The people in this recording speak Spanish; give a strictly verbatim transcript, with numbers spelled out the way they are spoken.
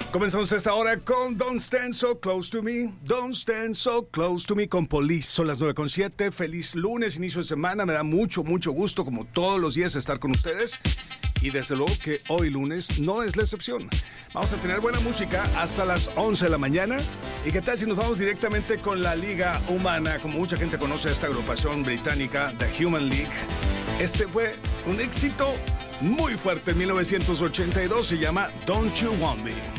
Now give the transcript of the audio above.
Comenzamos esta hora con Don't Stand So Close to Me, Don't Stand So Close to Me con Police. Son las nueve con siete, feliz lunes, inicio de semana, me da mucho, mucho gusto como todos los días estar con ustedes. Y desde luego que hoy lunes no es la excepción. Vamos a tener buena música hasta las once de la mañana. ¿Y qué tal si nos vamos directamente con la Liga Humana? Como mucha gente conoce a esta agrupación británica, The Human League. Este fue un éxito muy fuerte en mil novecientos ochenta y dos, se llama Don't You Want Me.